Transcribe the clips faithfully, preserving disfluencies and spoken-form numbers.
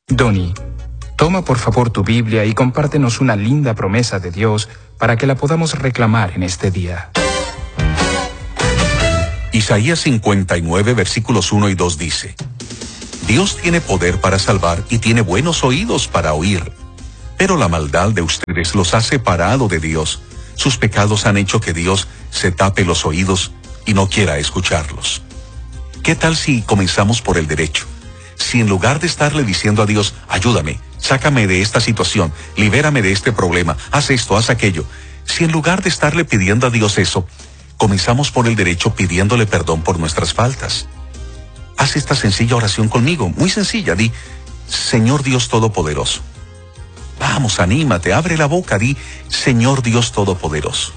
Donnie, toma por favor tu Biblia y compártenos una linda promesa de Dios para que la podamos reclamar en este día. Isaías cincuenta y nueve, versículos uno y dos dice: Dios tiene poder para salvar y tiene buenos oídos para oír. Pero la maldad de ustedes los ha separado de Dios. Sus pecados han hecho que Dios se tape los oídos y no quiera escucharlos. ¿Qué tal si comenzamos por el derecho? Si en lugar de estarle diciendo a Dios, ayúdame, sácame de esta situación, libérame de este problema, haz esto, haz aquello, si en lugar de estarle pidiendo a Dios eso, comenzamos por el derecho pidiéndole perdón por nuestras faltas. Haz esta sencilla oración conmigo, muy sencilla, di: Señor Dios Todopoderoso. Vamos, anímate, abre la boca, di: Señor Dios Todopoderoso.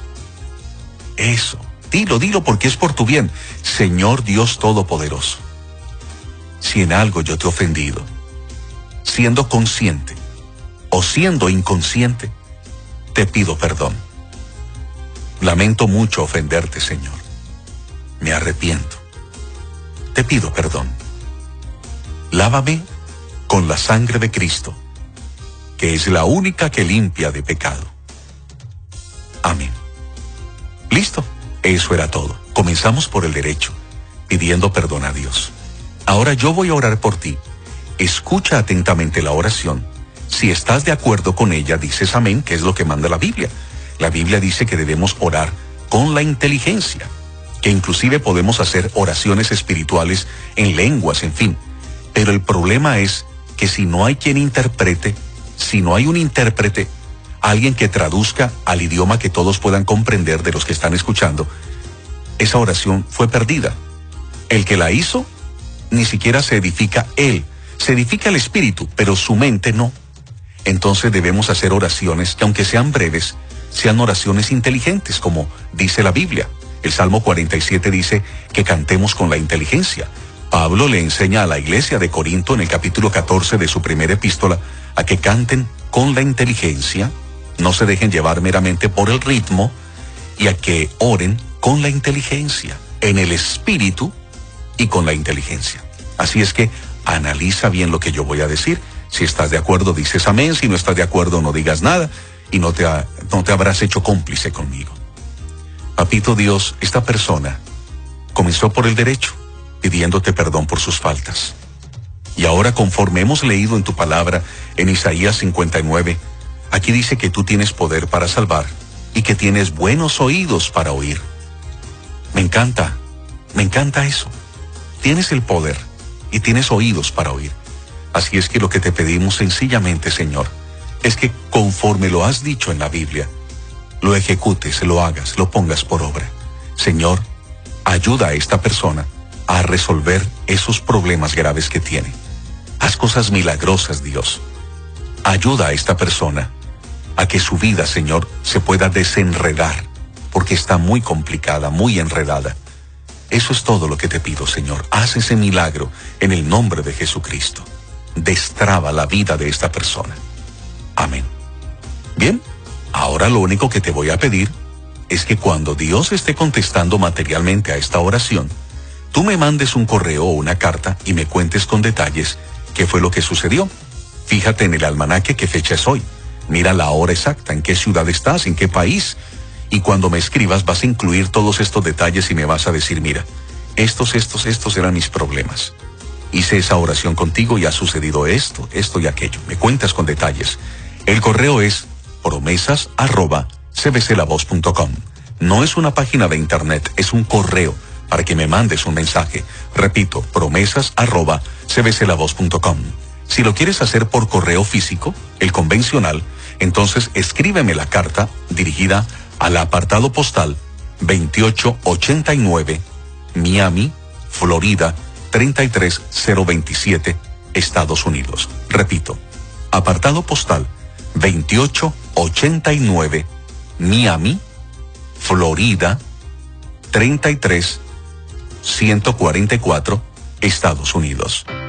Eso, dilo, dilo porque es por tu bien. Señor Dios Todopoderoso. Si en algo yo te he ofendido, siendo consciente o siendo inconsciente, te pido perdón. Lamento mucho ofenderte, Señor. Me arrepiento. Te pido perdón. Lávame con la sangre de Cristo, que es la única que limpia de pecado. Amén. Listo, eso era todo. Comenzamos por el derecho, pidiendo perdón a Dios. Ahora yo voy a orar por ti. Escucha atentamente la oración. Si estás de acuerdo con ella, dices amén, que es lo que manda la Biblia. La Biblia dice que debemos orar con la inteligencia, que inclusive podemos hacer oraciones espirituales en lenguas, en fin. Pero el problema es que si no hay quien interprete, si no hay un intérprete, alguien que traduzca al idioma que todos puedan comprender de los que están escuchando, esa oración fue perdida. El que la hizo, ni siquiera se edifica él, se edifica el espíritu, pero su mente no. Entonces debemos hacer oraciones que, aunque sean breves, sean oraciones inteligentes, como dice la Biblia. El Salmo cuarenta y siete dice que cantemos con la inteligencia. Pablo le enseña a la iglesia de Corinto en el capítulo catorce de su primera epístola a que canten con la inteligencia, no se dejen llevar meramente por el ritmo, y a que oren con la inteligencia, en el espíritu y con la inteligencia. Así es que analiza bien lo que yo voy a decir. Si estás de acuerdo, dices amén. Si no estás de acuerdo, no digas nada y no te, ha, no te habrás hecho cómplice conmigo. Papito Dios, esta persona comenzó por el derecho, pidiéndote perdón por sus faltas. Y ahora, conforme hemos leído en tu palabra, en Isaías cincuenta y nueve, aquí dice que tú tienes poder para salvar y que tienes buenos oídos para oír. Me encanta, me encanta eso. Tienes el poder y tienes oídos para oír. Así es que lo que te pedimos sencillamente, Señor, es que conforme lo has dicho en la Biblia, lo ejecutes, lo hagas, lo pongas por obra. Señor, ayuda a esta persona a resolver esos problemas graves que tiene. Haz cosas milagrosas, Dios. Ayuda a esta persona a que su vida, Señor, se pueda desenredar, porque está muy complicada, muy enredada. Eso es todo lo que te pido, Señor. Haz ese milagro en el nombre de Jesucristo. Destraba la vida de esta persona. Amén. Bien, ahora lo único que te voy a pedir es que cuando Dios esté contestando materialmente a esta oración, tú me mandes un correo o una carta y me cuentes con detalles qué fue lo que sucedió. Fíjate en el almanaque qué fecha es hoy. Mira la hora exacta, en qué ciudad estás, en qué país. Y cuando me escribas vas a incluir todos estos detalles y me vas a decir, mira, estos, estos, estos eran mis problemas. Hice esa oración contigo y ha sucedido esto, esto y aquello. Me cuentas con detalles. El correo es promesas arroba c b c la voz punto com. No es una página de internet, es un correo para que me mandes un mensaje. Repito, promesas arroba c b c la voz punto com. Si lo quieres hacer por correo físico, el convencional, entonces escríbeme la carta dirigida al apartado postal veintiocho ochenta y nueve, Miami, Florida, treinta y tres cero veintisiete, Estados Unidos. Repito, apartado postal veintiocho ochenta y nueve, Miami, Florida, treinta y tres ciento cuarenta y cuatro, Estados Unidos.